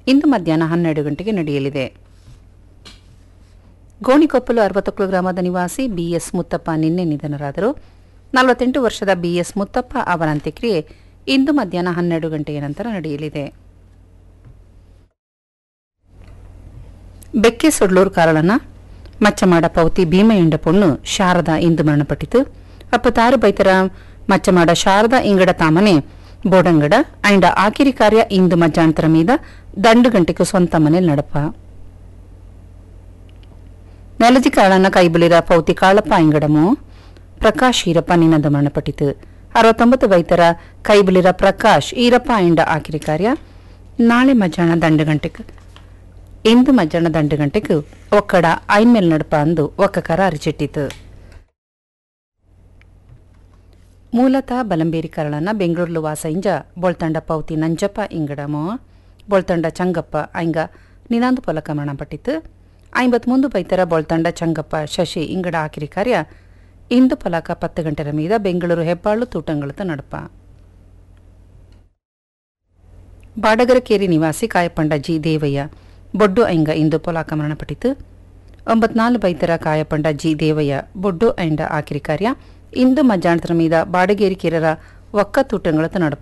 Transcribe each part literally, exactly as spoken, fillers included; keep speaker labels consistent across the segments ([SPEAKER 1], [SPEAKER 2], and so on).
[SPEAKER 1] ಇಂದು ಮಧ್ಯಾಹ್ನ ಹನ್ನೆರಡು ಗಂಟೆಗೆ ನಡೆಯಲಿದೆ. ಗೋಣಿಕೊಪ್ಪಲು ಅರವತ್ತೊಕ್ಕಲು ಗ್ರಾಮದ ನಿವಾಸಿ ಬಿಎಸ್ ಮುತ್ತಪ್ಪ ನಿನ್ನೆ ನಿಧನರಾದರು. ನಲವತ್ತೆಂಟು ವರ್ಷದ ಬಿಎಸ್ ಮುತ್ತಪ್ಪ ಅವರ ಅಂತ್ಯಕ್ರಿಯೆ ಇಂದು ಮಧ್ಯಾಹ್ನ ಹನ್ನೆರಡು ಗಂಟೆಯ ನಂತರ ನಡೆಯಲಿದೆ. ಬೆಕ್ಕೆ ಸೊಡ್ಲೂರು ಕಾರಳನ ಮಚ್ಚಮಾಡ ಪೌತಿ ಭೀಮಯುಂಡ ಪೊಣ್ಣು ಶಾರದಾ ಇಂದು ಮರಣಪಟ್ಟಿತು. ಅಪ್ಪತ್ತಾರು ಬೈತರ ಮಚ್ಚಮಾಡ ಶಾರದಾ ಇಂಗಡ ತಾಮನೆ ಬೋಡಂಗಡ ಅಂಡ ಆಕಿರಿ ಕಾರ್ಯ ಇಂದು ಮಧ್ಯಾಹ್ನತರ ಮೀದ ದಂಡು ಗಂಟೆಗೆ ಸ್ವಂತ ಮನೇಲಿ ನಡಪ. ನೆಲಜಿ ಕಾಳನ ಕೈಬಲಿರ ಪೌತಿ ಕಾಳಪ್ಪ ಇಂಗಡಮು ಪ್ರಕಾಶ್ ಈರಪ್ಪ ನಿನ್ನದ ಮರಣಪಟ್ಟಿತು. ಅರವತ್ತೊಂಬತ್ತು ವೈತರ ಕೈಬಲಿರ ಪ್ರಕಾಶ್ ಈರಪ್ಪ ಇಂಡ ಆಕಿರಿ ಕಾರ್ಯ ನಾಳೆ ಮಧ್ಯಾಹ್ನ ದಂಡು ಗಂಟೆಗೆ ಇಂದು ಮಧ್ಯಾಹ್ನ ದಂಡು ಗಂಟೆಗೆ ಒಕ್ಕಡ ಐನ್ಮೇಲ್ ನಡಪ ಅಂದು ಒಕ್ಕಕರ ಅರಿಚಿಟ್ಟಿತು. ಮೂಲತಃ ಬಲಂಬೇರಿ ಕರಳನ ಬೆಂಗಳೂರು ವಾಸ ಇಂಜ ಬೊಳ್ತಂಡ ಪೌತಿ ನಂಜಪ್ಪ ಇಂಗಡಮೋ ಬೊಳ್ತಂಡ ಚಂಗಪ್ಪ ಐಂಗ ನಿನಾಂದು ಪೊಲಕ ಮರಣಪಟ್ಟಿತು. ಐಂಬತ್ಮೂಂದು ಬೈತರ ಬೊಳ್ತಂಡ ಚಂಗಪ್ಪ ಶಶಿ ಇಂಗಡ ಆಕಿರಿ ಕಾರ್ಯ ಇಂದು ಪಲಕ ಪತ್ತು ಗಂಟೆರ ಮೀದ ಬೆಂಗಳೂರು ಹೆಬ್ಬಾಳು ತೂಟಂಗಳತ ನಡಪ. ಬಾಡಗರಕೇರಿ ನಿವಾಸಿ ಕಾಯಪಂಡ ಜಿ ದೇವಯ್ಯ ಬೊಡ್ಡು ಐಂಗ ಇಂದು ಪೊಲಾಕ ಮರಣಪಟ್ಟಿತು. ಒಂಬತ್ನಾಲ್ಕು ಬೈತರ ಕಾಯಪಂಡ ಜಿ ದೇವಯ್ಯ ಬೊಡ್ಡು ಐಂಡ ಆಕಿರಿ ಕಾರ್ಯ ಇಂದು ಮಧ್ಯಾಹ್ನತರ ಮೀದ ಬಾಡಗೇರಿ ಕೇರರ ಒಕ್ಕ ತೂಟಂಗಳತ ನಡಪ.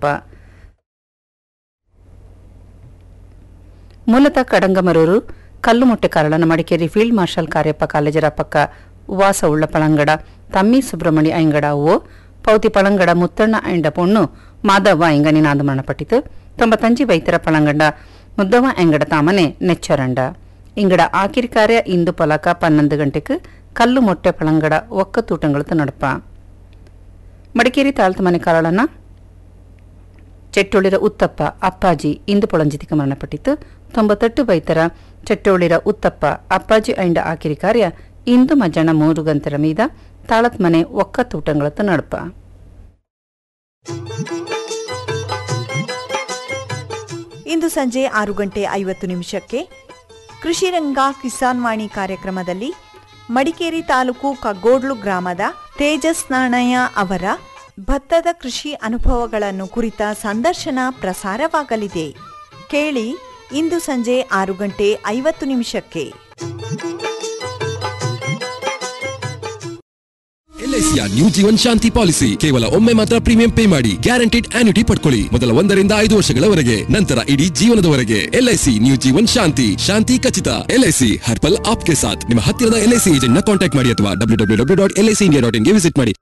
[SPEAKER 1] ಮೂಲತಃ ಕಡಂಗಮರೂರು ಕಲ್ಲುಮೊಟ್ಟೆ ಕಾರಳನ ಮಡಿಕೇರಿ ಫೀಲ್ಡ್ ಮಾರ್ಷಲ್ ಕಾರ್ಯಪ್ಪ ಕಾಲೇಜರ ಪಕ್ಕ ವಾಸ ಉಳ್ಳ ಪಳಂಗಡ ತಮ್ಮಿ ಸುಬ್ರಹ್ಮಣ್ಯ ಐಂಗಡ ಓ ಪೌತಿ ಪಳಂಗಡ ಮುತ್ತಣ್ಣ ಐಂಡ ಪೊಣ್ಣು ಮಾದವ್ವ ಐಂಗ ನಿನಾದ ಮರಣಪಟ್ಟಿತು. ತೊಂಬತ್ತಂಜಿ ಬೈತರ ಪಳಂಗಡ ಮುದ್ದವ್ವ ಐಂಗಡ ತಾಮನೆ ನೆಚ್ಚರಂಡ ಇಂಗಡ ಆಕಿರಿ ಕಾರ್ಯ ಇಂದು ಪಲಕ ಪನ್ನೊಂದು ಗಂಟೆಗೆ ಕಲ್ಲು ಮೊಟ್ಟೆ ಪಳಂಗಡ ಒಕ್ಕ ತೂಟಂಗಳತ ನಡಪ. ಮಡಿಕೇರಿ ತಾಳ್ತ ಮನೆ ಕಾರಳನ ಚೆಟ್ಟೋಳಿರ ಉತ್ತಪ್ಪ ಅಪ್ಪಾಜಿ ಇಂದು ಪೊಳಂಜಿತಿಕ ಮರಣಪಟ್ಟಿತು. ತೊಂಬತ್ತೆಂಟು ಬೈತರ ಚೆಟ್ಟೋಳಿರ ಉತ್ತಪ್ಪ ಅಪ್ಪಾಜಿ ಐಂಡ ಆಕಿರಿ ಕಾರ್ಯ ಇಂದು ಮಧ್ಯಾಹ್ನ ಮೂರು ಗಂಟೆರ ಮೀದ ತಾಳತ್ ಮನೆ ಒಕ್ಕ ತೂಟಂಗಳತ ನಡಪ.
[SPEAKER 2] ಇಂದು ಸಂಜೆ ಆರು ಗಂಟೆ ಐವತ್ತು ನಿಮಿಷಕ್ಕೆ ಕೃಷಿರಂಗ ಕಿಸಾನ್ ವಾಣಿ ಕಾರ್ಯಕ್ರಮದಲ್ಲಿ ಮಡಿಕೇರಿ ತಾಲೂಕು ಕಗ್ಗೋಡ್ಲು ಗ್ರಾಮದ ತೇಜಸ್ ನಾಣಯ್ಯ ಅವರ ಭತ್ತದ ಕೃಷಿ ಅನುಭವಗಳನ್ನು ಕುರಿತ ಸಂದರ್ಶನ ಪ್ರಸಾರವಾಗಲಿದೆ. ಕೇಳಿ ಇಂದು ಸಂಜೆ ಆರು ಗಂಟೆ ಐವತ್ತು ನಿಮಿಷಕ್ಕೆ.
[SPEAKER 3] ಎಲ್ಐಸಿಯ ನ್ಯೂ ಜೀವನ್ ಶಾಂತಿ ಪಾಲಿಸಿ ಕೇವಲ ಒಮ್ಮೆ ಮಾತ್ರ ಪ್ರೀಮಿಯಂ ಪೇ ಮಾಡಿ ಗ್ಯಾರಂಟಿಡ್ ಆನ್ಯುಟಿ ಪಡ್ಕೊಳ್ಳಿ. ಮೊದಲ ಒಂದರಿಂದ ಐದು ವರ್ಷಗಳವರೆಗೆ, ನಂತರ ಇಡೀ ಜೀವನದವರೆಗೆ. ಎಲ್ಐಸಿ ನ್ಯೂ ಜೀವನ್ ಶಾಂತಿ, ಶಾಂತಿ ಖಚಿತ. ಎಲ್ಐಸಿ ಹರ್ಪಲ್ ಆಪ್ಕೆ ಸಾಥ್. ನಿಮ್ಮ ಹತ್ತಿರದ ಎಲ್ಐಸಿ ಏಜೆಂಟ್ ನ ಕಾಂಟ್ಯಾಕ್ಟ್ ಮಾಡಿ ಅಥವಾ W W W dot LIC India dot in ಗೆ ವಿಸಿಟ್ ಮಾಡಿ.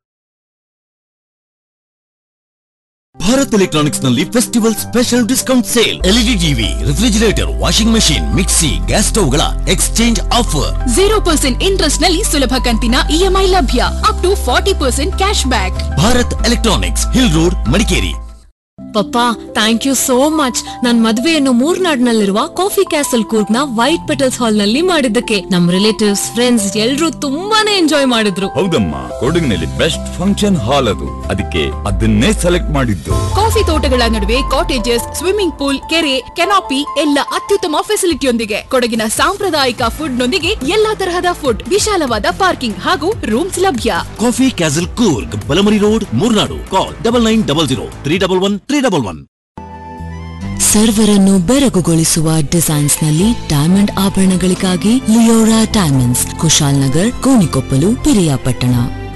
[SPEAKER 4] ಭಾರತ್ ಎಲೆಕ್ಟ್ರಾನಿಕ್ಸ್ ನಲ್ಲಿ festival special discount sale. LED TV, refrigerator, washing machine, mixie, gas stove ಗಳ exchange offer.
[SPEAKER 5] Zero percent interest ನಲ್ಲಿ ಸುಲಭ ಕಂತಿನ ಇಎಂಐ ಲಭ್ಯ. Up to forty percent cash back.
[SPEAKER 4] Bharat electronics, hill road, Madikeri.
[SPEAKER 6] Papa, thank you so much. ನನ್ ಮದುವೆಯನ್ನು ಮೂರ್ನಾಡ್ನಲ್ಲಿರುವ coffee castle Coorg ನ white petals ಹಾಲ್ ನಲ್ಲಿ ಮಾಡಿದ್ದಕ್ಕೆ ನಮ್ ರಿಲೇಟಿವ್ಸ್, ಫ್ರೆಂಡ್ಸ್ ಎಲ್ರೂ ತುಂಬಾನೇ ಎಂಜಾಯ್ ಮಾಡಿದ್ರು.
[SPEAKER 7] ಹೌದಮ್ಮ, ಕೊಡಗಿನಲ್ಲಿ ಬೆಸ್ಟ್ ಫಂಕ್ಷನ್ ಹಾಲ್ ಅದು, ಅದಕ್ಕೆ ಅದನ್ನೇ ಸೆಲೆಕ್ಟ್ ಮಾಡಿದ್ದು.
[SPEAKER 5] ಕಾಫಿ ತೋಟಗಳ ನಡುವೆ ಕಾಟೇಜಸ್, ಸ್ವಿಮ್ಮಿಂಗ್ ಪೂಲ್, ಕೆರೆ, ಕೆನಾಪಿ ಎಲ್ಲ ಅತ್ಯುತ್ತಮ ಫೆಸಿಲಿಟಿಯೊಂದಿಗೆ, ಕೊಡಗಿನ ಸಾಂಪ್ರದಾಯಿಕ ಫುಡ್ ನೊಂದಿಗೆ ಎಲ್ಲಾ ತರಹದ ಫುಡ್, ವಿಶಾಲವಾದ ಪಾರ್ಕಿಂಗ್ ಹಾಗೂ ರೂಮ್ಸ್ ಲಭ್ಯ.
[SPEAKER 4] Coffee castle Coorg, ಬಲಮರಿ road, Murnad. ಕಾಲ್ double nine double zero three double one three double one.
[SPEAKER 6] ಸರ್ವರನ್ನು ಬೆರಗುಗೊಳಿಸುವ designs ನಲ್ಲಿ diamond ಆಭರಣಗಳಿಗಾಗಿ Leora diamonds, Kushal Nagar, Gonikoppal, Piriyapatna.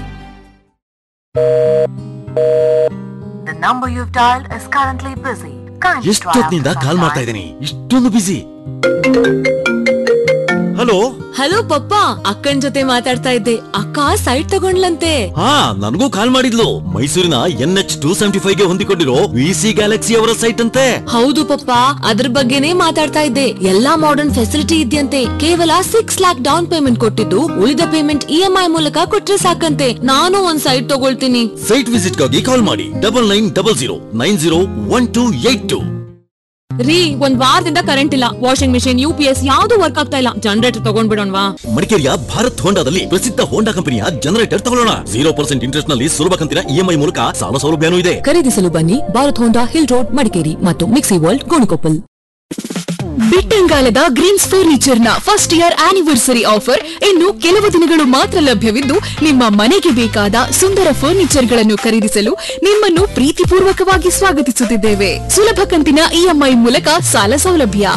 [SPEAKER 4] ಎಷ್ಟೊತ್ತಿನಿಂದ ಕಾಲ್ ಮಾಡ್ತಾ ಇದ್ದೀನಿ, ಇಷ್ಟೊಂದು ಬಿಸಿ. ಹಲೋ
[SPEAKER 6] ಹಲೋ ಪಪ್ಪ, ಅಕ್ಕನ್ ಜೊತೆ ಮಾತಾಡ್ತಾ ಇದ್ದೆ. ಅಕ್ಕ ಸೈಟ್ ತಗೊಂಡ್ಲಂತೆ.
[SPEAKER 4] ಹಾ, ನನಗೂ ಕಾಲ್ ಮಾಡಿದ್ಲು. ಮೈಸೂರಿನ N H two seventy five ಗೆ ಹೊಂದಿಕೊಂಡಿರೋ ವಿಸಿ ಗ್ಯಾಲಕ್ಸಿ ಅವರ ಸೈಟ್ ಅಂತೆ.
[SPEAKER 6] ಹೌದು ಪಪ್ಪ, ಅದ್ರ ಬಗ್ಗೆನೇ ಮಾತಾಡ್ತಾ ಇದ್ದೆ. ಎಲ್ಲಾ ಮಾಡರ್ನ್ ಫೆಸಿಲಿಟಿ ಇದೆಯಂತೆ. ಕೇವಲ ಸಿಕ್ಸ್ ಲ್ಯಾಕ್ ಡೌನ್ ಪೇಮೆಂಟ್ ಕೊಟ್ಟಿದ್ದು ಉಳಿದ ಪೇಮೆಂಟ್ ಇಎಂಐ ಮೂಲಕ ಕೊಟ್ರೆ ಸಾಕಂತೆ. ನಾನು ಒಂದ್ ಸೈಟ್ ತಗೊಳ್ತೀನಿ.
[SPEAKER 4] ಸೈಟ್ ವಿಸಿಟ್ ಗಾಗಿ ಕಾಲ್ ಮಾಡಿ double nine double zero nine zero one two eight two.
[SPEAKER 6] ರೀ, ಒಂದ್ ವಾರದಿಂದ ಕರೆಂಟ್ ಇಲ್ಲ. ವಾಷಿಂಗ್ ಮೆಷಿನ್, ಯುಪಿಎಸ್ ಯಾವ್ದು ವರ್ಕ್ ಆಗ್ತಾ ಇಲ್ಲ. ಜನರೇಟರ್ ತಗೊಂಡ್ಬಿಡೋಣವಾ?
[SPEAKER 4] ಮಡಿಕೇರಿಯ ಭಾರತ್ ಹೋಂಡಾದಲ್ಲಿ ಪ್ರಸಿದ್ಧ ಹೋಂಡಾ ಕಂಪನಿಯ ಜನರೇಟರ್ ತಗೊಳ್ಳೋಣ. ಜೀರೋ ಪರ್ಸೆಂಟ್ ಇಂಟ್ರೆಸ್ಟ್ ನಲ್ಲಿ ಸುಲಭ ಕಂತಿನ ಇಎಂಐ ಮೂಲಕ ಸಾಲ ಸೌಲಭ್ಯನೂ ಇದೆ.
[SPEAKER 6] ಖರೀದಿಸಲು ಬನ್ನಿ ಭಾರತ್ ಹೋಂಡಾ, ಹಿಲ್ ರೋಡ್, ಮಡಿಕೇರಿ ಮತ್ತು mixie world, Gonikoppal.
[SPEAKER 5] ಬಿಟ್ಟಂಗಾಲದ Green's furniture ನ ಫಸ್ಟ್ ಇಯರ್ ಆನಿವರ್ಸರಿ ಆಫರ್ ಇನ್ನು ಕೆಲವು ದಿನಗಳು ಮಾತ್ರ ಲಭ್ಯವಿದ್ದು, ನಿಮ್ಮ ಮನೆಗೆ ಬೇಕಾದ ಸುಂದರ ಫರ್ನಿಚರ್ ಗಳನ್ನು ಖರೀದಿಸಲು ನಿಮ್ಮನ್ನು ಪ್ರೀತಿಪೂರ್ವಕವಾಗಿ ಸ್ವಾಗತಿಸುತ್ತಿದ್ದೇವೆ. ಸುಲಭ ಕಂತಿನ ಇಎಂಐ ಮೂಲಕ ಸಾಲ ಸೌಲಭ್ಯ,